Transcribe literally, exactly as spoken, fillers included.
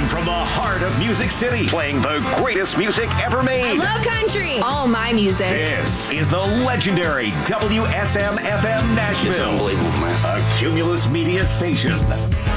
Broadcasting from the heart of Music City, playing the greatest music ever made. I love country. All my music. This is the legendary W S M F M Nashville. It's unbelievable, man. A Cumulus Media station.